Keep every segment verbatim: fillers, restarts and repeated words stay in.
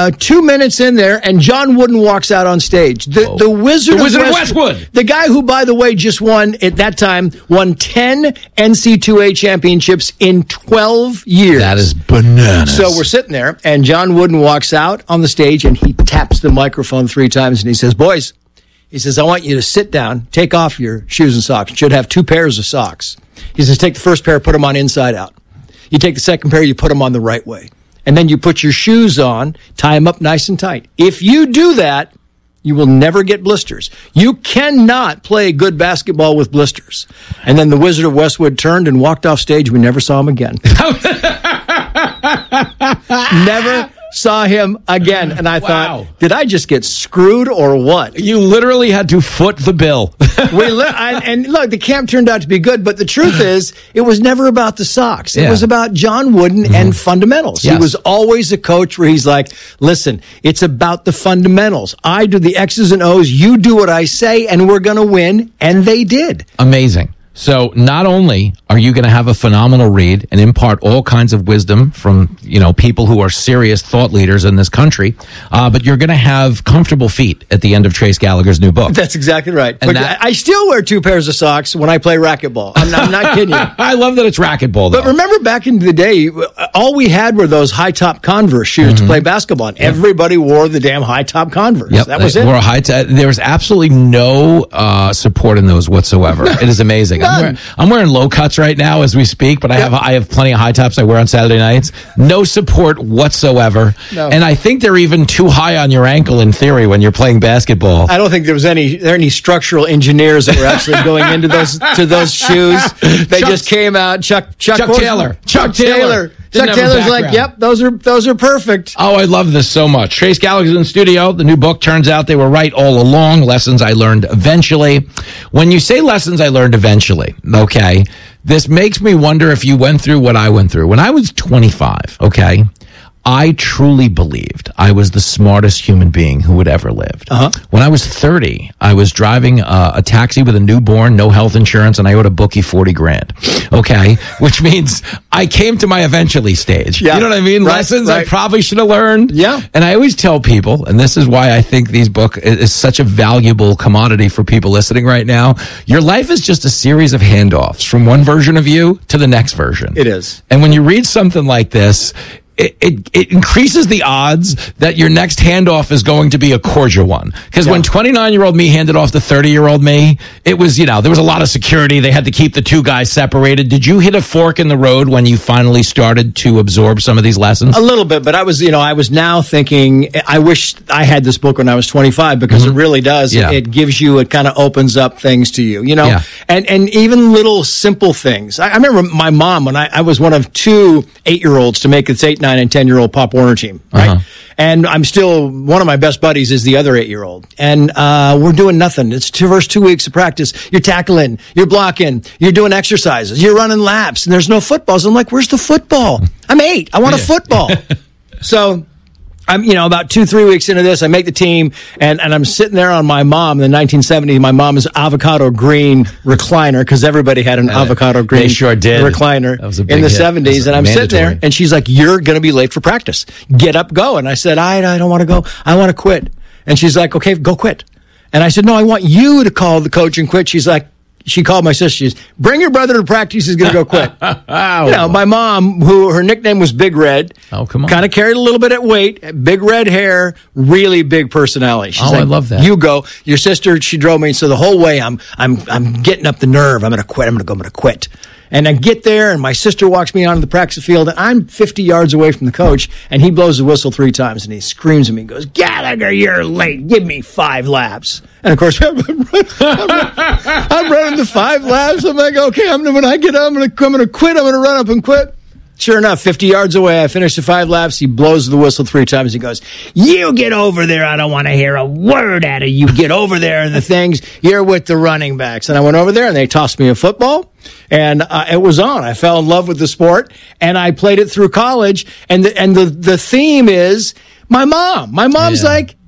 uh, two minutes in there, and John Wooden walks out on stage. The, the Wizard, the Wizard of, of Westwood, Westwood. The guy who, by the way, just won, at that time, won ten N C double A championships in twelve years. That is bananas. So we're sitting there, and John Wooden walks out on the stage, and he taps the microphone three times, and he says, boys, he says, I want you to sit down, take off your shoes and socks. You should have two pairs of socks. He says, take the first pair, put them on inside out. You take the second pair, you put them on the right way. And then you put your shoes on, tie them up nice and tight. If you do that, you will never get blisters. You cannot play good basketball with blisters. And then the Wizard of Westwood turned and walked off stage. We never saw him again. Never saw him again. And I Wow. thought, did I just get screwed or what? You literally had to foot the bill. we li- I, and look, the camp turned out to be good, but the truth is, it was never about the socks. It Yeah. was about John Wooden mm-hmm. and fundamentals. Yes. He was always a coach where he's like, listen, it's about the fundamentals. I do the X's and O's, you do what I say, and we're going to win. And they did. Amazing. So not only are you going to have a phenomenal read and impart all kinds of wisdom from, you know, people who are serious thought leaders in this country, uh, but you're going to have comfortable feet at the end of Trace Gallagher's new book. That's exactly right. And But that- I still wear two pairs of socks when I play racquetball. I'm not, I'm not kidding you. I love that it's racquetball, though. But remember back in the day, all we had were those high-top Converse shoes mm-hmm. to play basketball. And everybody wore the damn high-top Converse. Yep, That was they it. wore a high t- there was absolutely no uh, support in those whatsoever. It is amazing. I'm wearing, I'm wearing low cuts right now as we speak, but I have I have plenty of high tops I wear on Saturday nights. No support whatsoever. No. And I think they're even too high on your ankle in theory when you're playing basketball. I don't think there was any there were any structural engineers that were actually going into those to those shoes. They Chuck- just came out. Chuck Chuck, Chuck what was Taylor. it? Chuck Chuck Taylor. Taylor. Didn't Chuck have a Taylor's like, background. yep, those are those are perfect. Oh, I love this so much. Trace Gallagher's in studio. The new book, turns out they were right all along. Lessons I learned eventually. When you say lessons I learned eventually, okay, this makes me wonder if you went through what I went through. When I was twenty-five, okay, I truly believed I was the smartest human being who had ever lived. Uh-huh. When I was thirty, I was driving uh, a taxi with a newborn, no health insurance, and I owed a bookie forty grand. Okay? Which means I came to my eventually stage. Yeah. You know what I mean? Right, Lessons I right. probably should have learned. Yeah. And I always tell people, and this is why I think these book is such a valuable commodity for people listening right now. Your life is just a series of handoffs from one version of you to the next version. It is. And when you read something like this, It, it it increases the odds that your next handoff is going to be a cordial one. Because Yeah. when twenty-nine-year-old me handed off to thirty-year-old me, it was, you know, there was a lot of security. They had to keep the two guys separated. Did you hit a fork in the road when you finally started to absorb some of these lessons? A little bit, but I was, you know, I was now thinking, I wish I had this book when I was twenty-five because mm-hmm. it really does. Yeah. It, it gives you, it kind of opens up things to you, you know, Yeah. and, and even little simple things. I, I remember my mom when I, I was one of two eight-year-olds to make its eight, nine, and ten-year-old Pop Warner team, right? Uh-huh. And I'm still, one of my best buddies is the other eight-year-old. And uh, we're doing nothing. It's two first two weeks of practice. You're tackling, you're blocking, you're doing exercises, you're running laps, and there's no footballs. I'm like, where's the football? I'm eight. I want a football. So I'm, you know, about two, three weeks into this, I make the team, and, and I'm sitting there on my mom in the nineteen seventies, my mom's avocado green recliner, because everybody had an Uh, avocado green they sure did. recliner That was a in big the hit. seventies. That And I'm was sitting there, mandatory. and she's like, you're going to be late for practice. Get up, go. And I said, I, I don't want to go. I want to quit. And she's like, okay, go quit. And I said, no, I want you to call the coach and quit. She's like, she called my sister. She's, bring your brother to practice. He's going to go quit. Oh. You know, my mom, who her nickname was Big Red. Oh, come on. Kind of carried a little bit of weight, big red hair, really big personality. She's Oh, I like, love that. You go. Your sister, she drove me. So the whole way, I'm, I'm, I'm getting up the nerve. I'm going to quit. I'm going to go. I'm going to quit. And I get there, and my sister walks me onto the practice field, and I'm fifty yards away from the coach, and he blows the whistle three times, and he screams at me and goes, Gallagher, you're late. Give me five laps. And, of course, I'm, running, I'm, running, I'm running the five laps. I'm like, okay, I'm, when I get up, I'm going to I'm gonna quit. I'm going to run up and quit. Sure enough, fifty yards away, I finish the five laps. He blows the whistle three times. He goes, you get over there. I don't want to hear a word out of you. Get over there and the things. You're with the running backs. And I went over there, and they tossed me a football. And uh, it was on. I fell in love with the sport, and I played it through college. And the, and the, the theme is my mom. My mom's Yeah. like,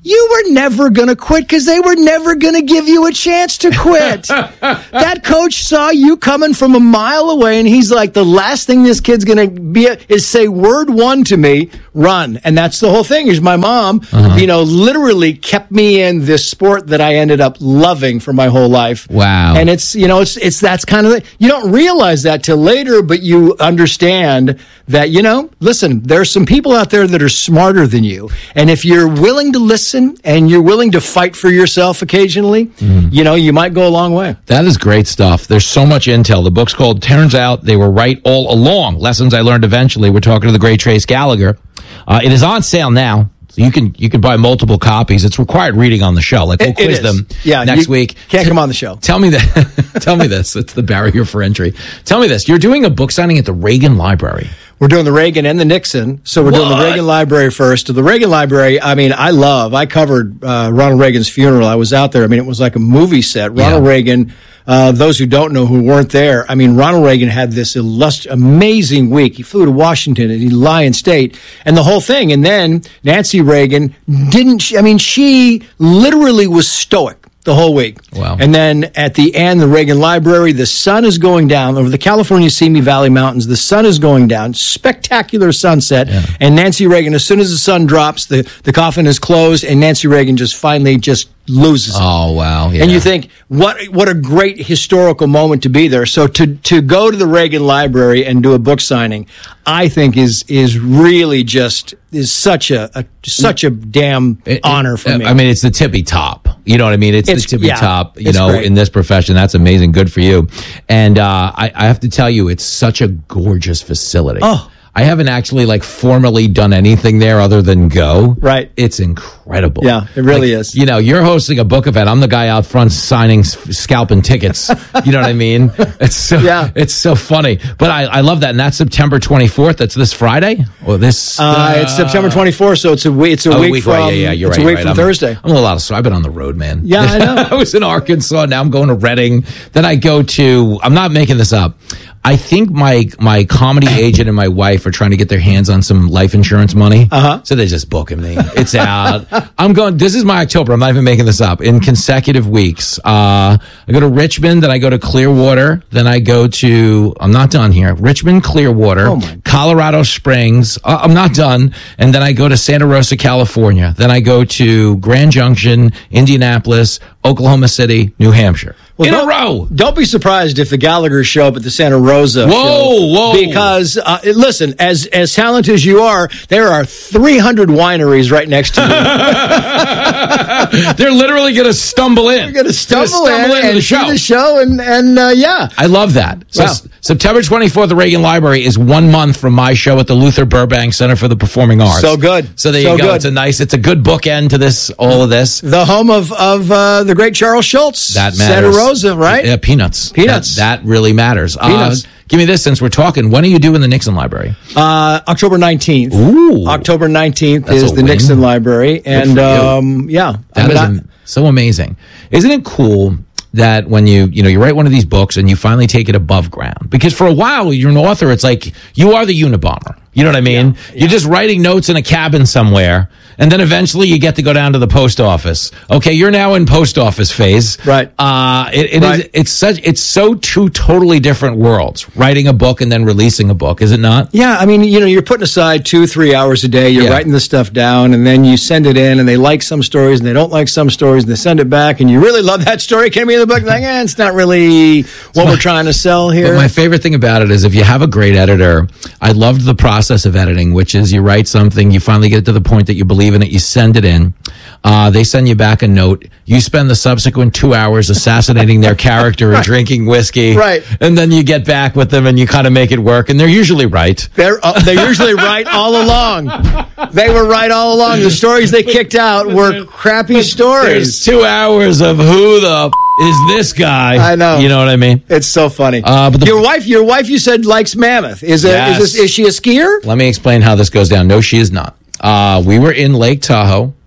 you were never going to quit because they were never going to give you a chance to quit. That coach saw you coming from a mile away, and he's like, the last thing this kid's going to be is say word one to me, run. And that's the whole thing. Is my mom, uh-huh. you know, literally kept me in this sport that I ended up loving for my whole life. Wow. And it's, you know, it's, it's that's kind of the, you don't realize that till later, but you understand that, you know, listen, there's some people out there that are smarter than you. And if you're willing to listen and you're willing to fight for yourself occasionally, mm. you know, you might go a long way. That is great stuff. There's so much intel. The book's called Turns Out They Were Right All Along. Lessons I Learned Eventually. We're talking to the great Trace Gallagher. Uh, it is on sale now. So you can you can buy multiple copies. It's required reading on the show. Like we'll it, quiz it them yeah, next week. Can't come on the show. Tell me that. Tell me this. It's the barrier for entry. Tell me this. You're doing a book signing at the Reagan Library. We're doing the Reagan and the Nixon. So we're what? doing the Reagan Library first. The Reagan Library, I mean, I love. I covered uh, Ronald Reagan's funeral. I was out there. I mean, it was like a movie set. Ronald yeah. Reagan, uh, those who don't know who weren't there, I mean, Ronald Reagan had this illust- amazing week. He flew to Washington and he Lyon State and the whole thing. And then Nancy Reagan didn't, she, I mean, she literally was stoic the whole week. Wow. And then at the end, the Reagan Library, the sun is going down over the California Simi Valley Mountains. The sun is going down. Spectacular sunset. Yeah. And Nancy Reagan, as soon as the sun drops, the, the coffin is closed, and Nancy Reagan just finally just loses it. Oh, wow. Yeah. And you think, what what a great historical moment to be there. So to to go to the Reagan Library and do a book signing, I think is is really just is such a, a such a damn it, honor for it, me. I mean, it's the tippy top. You know what I mean? It's, it's the tippy yeah, top, you know, great. in this profession. That's amazing. Good for you. And uh, I, I have to tell you, it's such a gorgeous facility. Oh. I haven't actually like formally done anything there other than go. Right. It's incredible. Yeah, it really like, is. You know, you're hosting a book event. I'm the guy out front signing, scalping tickets. You know what I mean? It's so, yeah. it's so funny. But I, I love that. And that's September twenty-fourth. That's this Friday or this? Uh, uh, it's September twenty-fourth. So it's a week, it's a oh, week, week from, right, yeah, yeah, you're it's right, a week right. from I'm, Thursday. I'm a little out of, so I've been on the road, man. Yeah, I know. I was in Arkansas. Now I'm going to Reading. Then I go to, I'm not making this up. I think my my comedy agent and my wife are trying to get their hands on some life insurance money. Uh-huh. So they're just booking me. It's out. I'm going, this is my October. I'm not even making this up. In consecutive weeks. Uh, I go to Richmond, then I go to Clearwater, then I go to, I'm not done here. Richmond, Clearwater, oh my Colorado Springs. Uh, I'm not done. And then I go to Santa Rosa, California. Then I go to Grand Junction, Indianapolis, Oklahoma City, New Hampshire. Well, in a row. Don't be surprised if the Gallaghers show up at the Santa Rosa whoa, show. Whoa, Because, uh, listen, as as talented as you are, there are three hundred wineries right next to you. They're literally going to stumble in. They're going to stumble, stumble in into and the see show. the show, and, and uh, yeah. I love that. So wow. s- September twenty-fourth, the Reagan Library is one month from my show at the Luther Burbank Center for the Performing Arts. So good. So there so you go. Good. It's a nice, it's a good bookend to this, all of this. The home of, of uh, the great Charles Schultz. That matters. Santa Rosa, right? Yeah, peanuts. Peanuts. That, that really matters. Peanuts. Uh, give me this since we're talking. When are you doing the Nixon Library? Uh, October nineteenth. Ooh. October nineteenth That's is a the win. Nixon Library. And, um, yeah. That I mean, is I, am- so amazing. Isn't it cool that when you, you know, you write one of these books and you finally take it above ground? Because for a while, you're an author, it's like, you are the Unabomber. You know what I mean? Yeah, yeah. You're just writing notes in a cabin somewhere, and then eventually you get to go down to the post office. Okay, you're now in post office phase. Right. Uh, it, it right. is, it's such, it's so two totally different worlds, writing a book and then releasing a book, is it not? Yeah, I mean, you know, you're putting aside two, three hours a day, you're Yeah. writing this stuff down, and then you send it in, and they like some stories, and they don't like some stories, and they send it back, and you really love that story, can be in the book, like, eh, it's not really what my, we're trying to sell here. But my favorite thing about it is if you have a great editor, I loved the process of editing, which is you write something, you finally get to the point that you believe in it, you send it in, uh, they send you back a note, you spend the subsequent two hours assassinating their character and drinking whiskey, right. and then you get back with them and you kind of make it work, and they're usually right. They're, uh, they're usually right all along. They were right all along. The stories they kicked out were crappy stories. There's two hours of who the f- is this guy? I know. You know what I mean? It's so funny. Uh, but the, your wife, your wife, you said likes Mammoth. Is, a, Yes. is, this, is she a skier? Let me explain how this goes down. No, she is not. Uh, we were in Lake Tahoe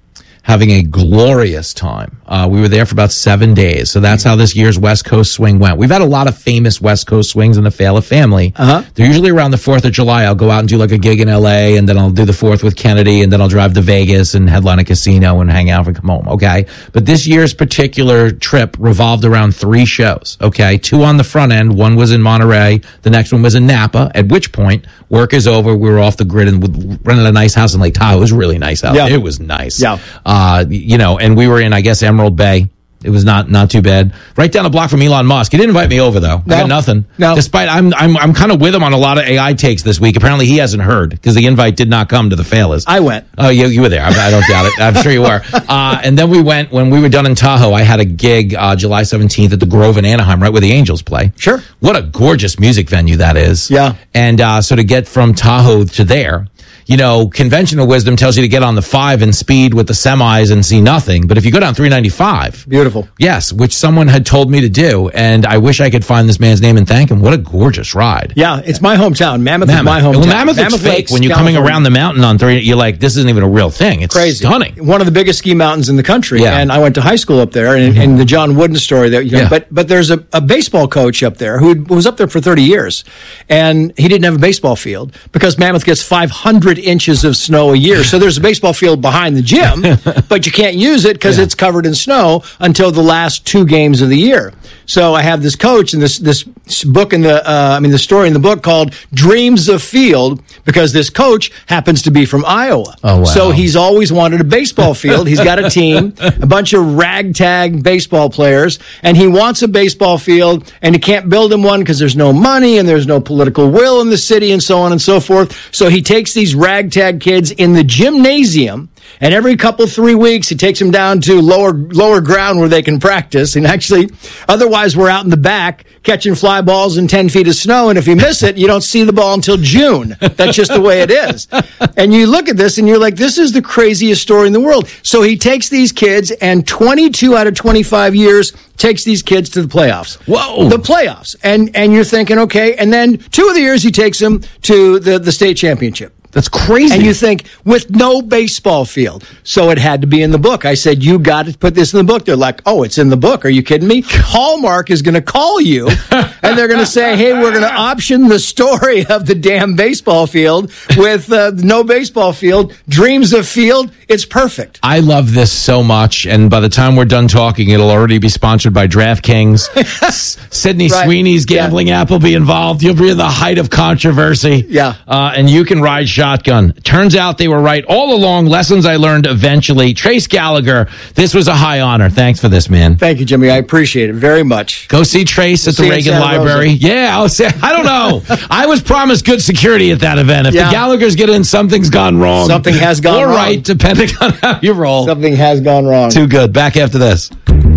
having a glorious time. Uh, we were there for about seven days. So that's how this year's West Coast swing went. We've had a lot of famous West Coast swings in the Fala family. Uh-huh. They're usually around the fourth of July. I'll go out and do like a gig in L A, and then I'll do the fourth with Kennedy, and then I'll drive to Vegas and headline a casino and hang out and come home. Okay. But this year's particular trip revolved around three shows. Okay. Two on the front end. One was in Monterey. The next one was in Napa, at which point work is over. We were off the grid and rented a nice house in Lake Tahoe. It was really nice out. Yeah. It was nice. Yeah. Uh, you know, and we were in, I guess, Emerald Bay. It was not not too bad. Right down the block from Elon Musk. He didn't invite me over though. No. I got nothing. No. Despite I'm I'm I'm kind of with him on a lot of A I takes this week. Apparently he hasn't heard because the invite did not come to the Falas. I went. Oh, you you were there. I, I don't doubt it. I'm sure you were. Uh, and then we went when we were done in Tahoe. I had a gig uh, July seventeenth at the Grove in Anaheim, right where the Angels play. Sure. What a gorgeous music venue that is. Yeah. And uh, so to get from Tahoe to there. You know, conventional wisdom tells you to get on the five and speed with the semis and see nothing. But if you go down three ninety-five. Beautiful. Yes, which someone had told me to do. And I wish I could find this man's name and thank him. What a gorgeous ride. Yeah, it's my hometown. Mammoth, Mammoth. is my hometown. Well, Mammoth, Mammoth looks fake Lakes, when you're coming California. around the mountain on three. You're like, this isn't even a real thing. It's Crazy. stunning. One of the biggest ski mountains in the country. Yeah. And I went to high school up there, and, and the John Wooden story that, you know, Yeah. but, but there's a, a baseball coach up there who was up there for thirty years, and he didn't have a baseball field because Mammoth gets five hundred inches of snow a year. So there's a baseball field behind the gym, but you can't use it because Yeah. it's covered in snow until the last two games of the year. So I have this coach and this this book in the uh, I mean the story in the book called Dreams of Field, because this coach happens to be from Iowa. Oh, wow. So he's always wanted a baseball field. He's got a team, a bunch of ragtag baseball players, and he wants a baseball field, and he can't build him one because there's no money and there's no political will in the city and so on and so forth. So he takes these ragtag kids in the gymnasium, and every couple, three weeks, he takes them down to lower lower ground where they can practice. And actually, otherwise, we're out in the back catching fly balls in ten feet of snow. And if you miss it, you don't see the ball until June. That's just the way it is. And you look at this and you're like, this is the craziest story in the world. So he takes these kids, and twenty-two out of twenty-five years takes these kids to the playoffs. Whoa. The playoffs. And and you're thinking, okay. And then two of the years he takes them to the, the state championship. That's crazy. And you think, with no baseball field. So it had to be in the book. I said, you got to put this in the book. They're like, oh, it's in the book. Are you kidding me? Hallmark is going to call you, and they're going to say, hey, we're going to option the story of the damn baseball field with uh, no baseball field, Dreams of Field. It's perfect. I love this so much, and by the time we're done talking, it'll already be sponsored by DraftKings. S- Sydney Right. Sweeney's gambling Yeah. app will be involved. You'll be in the height of controversy. Yeah. Uh, and you can ride shotgun. Turns out they were right all along. Lessons I learned eventually. Trace Gallagher, this was a high honor. Thanks for this, man. Thank you, Jimmy. I appreciate it very much. Go see Trace at See the you in Reagan Santa Library. Rosa. Yeah, I'll say, I don't know. I was promised good security at that event. If Yeah. the Gallaghers get in, something's gone wrong. Something has gone or wrong. right, depending on how you roll. Something has gone wrong. Too good. Back after this.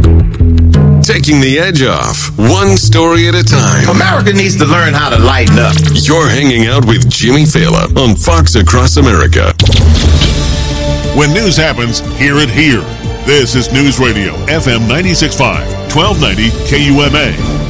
Taking the edge off, one story at a time. America needs to learn how to lighten up. You're hanging out with Jimmy Fallon on Fox Across America. When news happens, hear it here. This is News Radio, F M ninety-six point five, twelve ninety K U M A.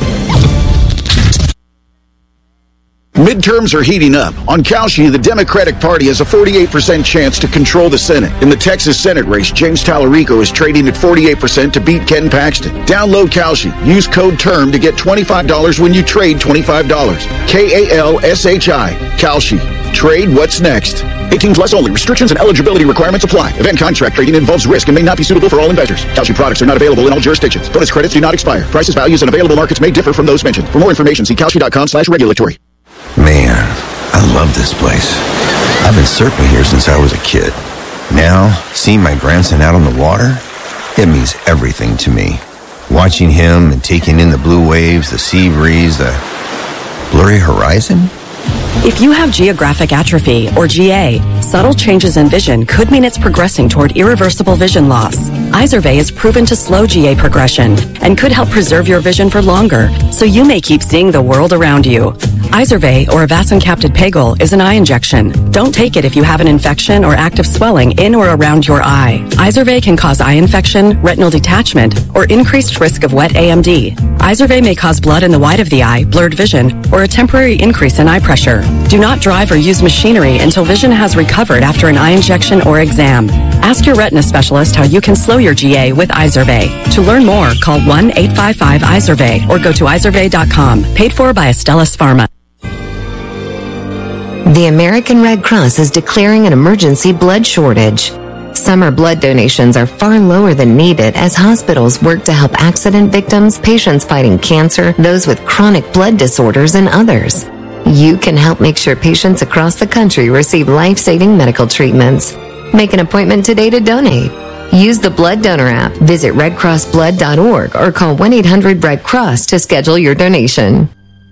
Midterms are heating up. On Kalshi, the Democratic Party has a forty-eight percent chance to control the Senate. In the Texas Senate race, James Tallarico is trading at forty-eight percent to beat Ken Paxton. Download Kalshi. Use code TERM to get twenty-five dollars when you trade twenty-five dollars. K A L S H I. Kalshi. Trade what's next. eighteen plus only. Restrictions and eligibility requirements apply. Event contract trading involves risk and may not be suitable for all investors. Kalshi products are not available in all jurisdictions. Bonus credits do not expire. Prices, values, and available markets may differ from those mentioned. For more information, see Kalshi.com slash regulatory. Man, I love this place. I've been surfing here since I was a kid. Now, seeing my grandson out on the water, it means everything to me. Watching him and taking in the blue waves, the sea breeze, the blurry horizon. If you have geographic atrophy, or G A, subtle changes in vision could mean it's progressing toward irreversible vision loss. Izervay is proven to slow G A progression and could help preserve your vision for longer, so you may keep seeing the world around you. Izervay, or avacincaptad pegol, is an eye injection. Don't take it if you have an infection or active swelling in or around your eye. Izervay can cause eye infection, retinal detachment, or increased risk of wet A M D. Izervay may cause blood in the white of the eye, blurred vision, or a temporary increase in eye pressure. Do not drive or use machinery until vision has recovered after an eye injection or exam. Ask your retina specialist how you can slow your G A with Izervay. To learn more, call one eight five five Izervay or go to izervay dot com. Paid for by Astellas Pharma. The American Red Cross is declaring an emergency blood shortage. Summer blood donations are far lower than needed as hospitals work to help accident victims, patients fighting cancer, those with chronic blood disorders, and others. You can help make sure patients across the country receive life-saving medical treatments. Make an appointment today to donate. Use the Blood Donor app, visit red cross blood dot org, or call one eight hundred red cross to schedule your donation.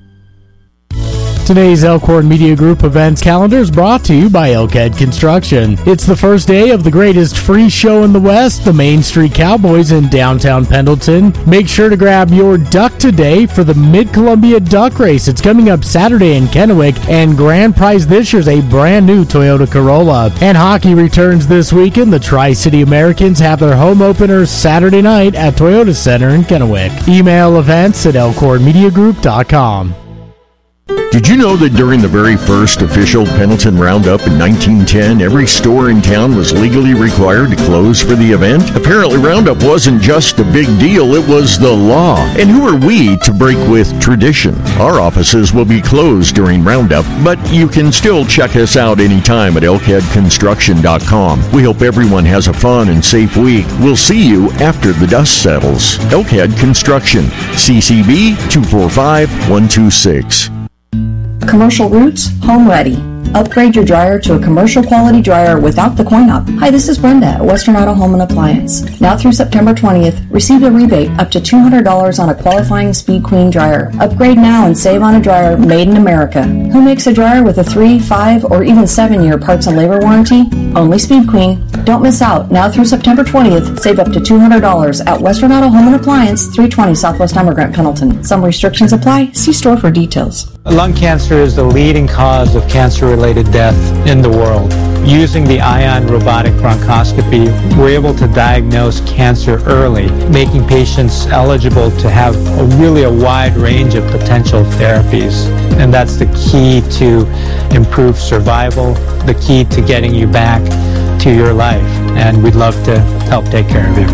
Today's Elkhorn Media Group events calendar is brought to you by Elkhead Construction. It's the first day of the greatest free show in the West, the Main Street Cowboys in downtown Pendleton. Make sure to grab your duck today for the Mid-Columbia Duck Race. It's coming up Saturday in Kennewick, and grand prize this year is a brand new Toyota Corolla. And hockey returns this weekend. The Tri-City Americans have their home opener Saturday night at Toyota Center in Kennewick. Email events at elkhorn media group dot com. Did you know that during the very first official Pendleton Roundup in nineteen ten, every store in town was legally required to close for the event? Apparently, Roundup wasn't just a big deal, it was the law. And who are we to break with tradition? Our offices will be closed during Roundup, but you can still check us out anytime at elkhead construction dot com. We hope everyone has a fun and safe week. We'll see you after the dust settles. Elkhead Construction, C C B two four five one two six. Commercial Roots, home ready. Upgrade your dryer to a commercial quality dryer without the coin-op. Hi, this is Brenda at Western Auto Home and Appliance. Now through September twentieth, receive a rebate up to two hundred dollars on a qualifying Speed Queen dryer. Upgrade now and save on a dryer made in America. Who makes a dryer with a three, five, or even seven year parts and labor warranty? Only Speed Queen. Don't miss out. Now through September twentieth, save up to two hundred dollars at Western Auto Home and Appliance, three twenty Southwest Emigrant, Pendleton. Some restrictions apply. See store for details. Lung cancer is the leading cause of cancer-related death in the world. Using the Ion robotic bronchoscopy, we're able to diagnose cancer early, making patients eligible to have a really a wide range of potential therapies. And that's the key to improved survival, the key to getting you back to your life. And we'd love to help take care of you.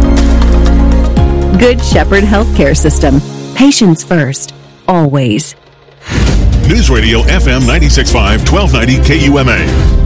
Good Shepherd Healthcare System. Patients first, always. News Radio F M ninety-six point five, twelve ninety K U M A.